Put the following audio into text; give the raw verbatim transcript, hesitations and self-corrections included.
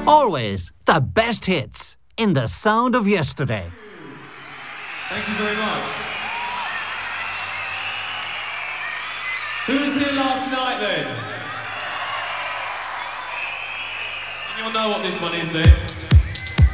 Always the best hits in the sound of yesterday. Thank you very much. Who was here last night then? And you'll know what this one is then.